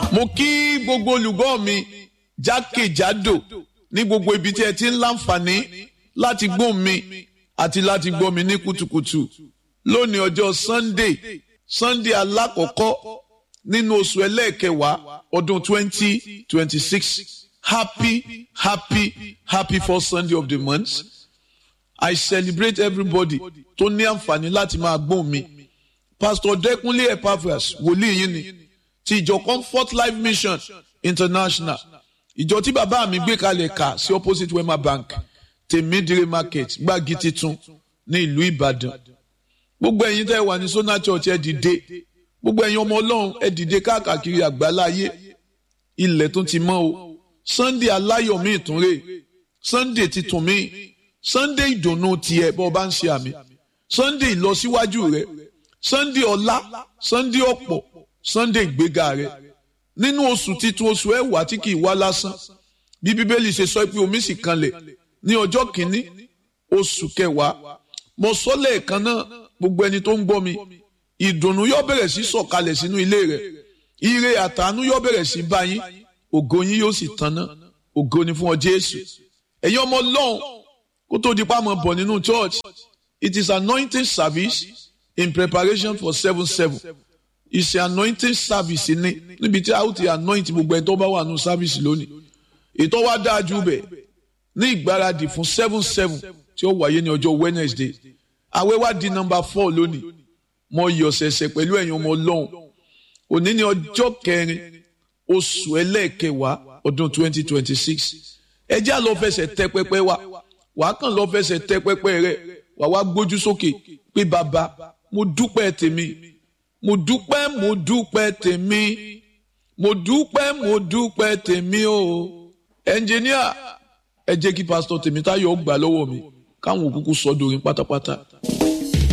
Mo kí gbogbo olùgbọ́ mi jákèjádò ní gbogbo ibi tí ẹ ti ń láǹfààní láti gbọ́ mi àti láti gbọ́ mi ní kùtùkùtù lónìí ọjọ́ Sunday alákọ̀ọ́kọ́ nínú oṣù ẹlẹ́ẹ̀kẹwàá ọdún 2026. Happy first Sunday of the month. I celebrate everybody tó ní àǹfààní láti máa gbọ́ mi. Pastor Dẹ́kunlé Epaphras wòlíì yín ni ti ìjọ Comfort Life Mission International. Ìjọ tí bàbá mi gbé kalẹ̀ kà sí opposite Wema Bank Tèmídìrí Market Gbági Titun ní ìlú Ìbàdàn. Gbogbo ẹ̀yin tẹ́ wà ní Sona Church ẹ dìde. Gbogbo ẹ̀yin ọmọ Ọlọ́run ẹ dìde káàkiri àgbáláyé. Ilẹ̀ tún ti mọ́ o. Sunday aláyọ̀ mi ìtúnrè. Sunday titun mi. Sunday ìdùnnú tiẹ̀ bọ́ bá ń ṣe àmì. Sunday ìlọsíwájú rẹ̀. Sunday ọlá. Sunday ọ̀pọ̀. Sunday ìgbéga rẹ̀. Nínú oṣù titun oṣù ẹ̀wà tí kì í wá lásán. Bí Bíbélì ṣe sọ pé omi sì kanlẹ̀ ní ọjọ́ kìíní oṣù kẹwàá. Mo sọ lẹ́ẹ̀kan náà gbogbo ẹni tó ń gbọ́ mi. Ìdùnnú yóò bẹ̀rẹ̀ sí sọ̀kalẹ̀ sínú ilé rẹ̀. Ire àtàánú yóò bẹ̀rẹ̀ sí bá yín. Ògo yín yóò sì tanná. Ògo ni fún ọ Jésù. Ẹ̀yin ọmọ Ọlọ́run kó tó di pa mọ̀ bọ̀ nínú church. It is anointing service in preparation for 7/7. Ìṣe anointing service ni níbi tí a ó ti anoint gbogbo ẹni tó bá wà nínú service lónìí. Ètò wa dáa jù bẹ́ẹ̀ ní ìgbáradì fún 7/7 tí ó wáyé ní ọjọ́ Wednesday. Àwẹ̀ wa di number 4 lónìí. Mo yọ̀ ṣẹ̀ṣẹ̀ pẹ̀lú ẹ̀yin ọmọ Ọlọ́run. Òní ni ọjọ́ kẹrin oṣù ẹlẹ́ẹ̀kẹwàá ọdún 2026. Ẹ jẹ́ á lọ fẹsẹ̀ tẹ pẹpẹ wa. Wàá kàn lọ fẹsẹ̀ tẹ pẹpẹ rẹ̀. Wàá wá gbójú sókè pé bàbá mo dúpẹ́ tèmi. Mo dúpẹ́ tèmi. Mo dúpẹ́ tèmi o. Ẹnjìníà ẹ jẹ́ kí pásítọ̀ Tèmítáyọ̀ gbà lọ́wọ́ mi káwọn òkúkú sọ dorin pátápátá.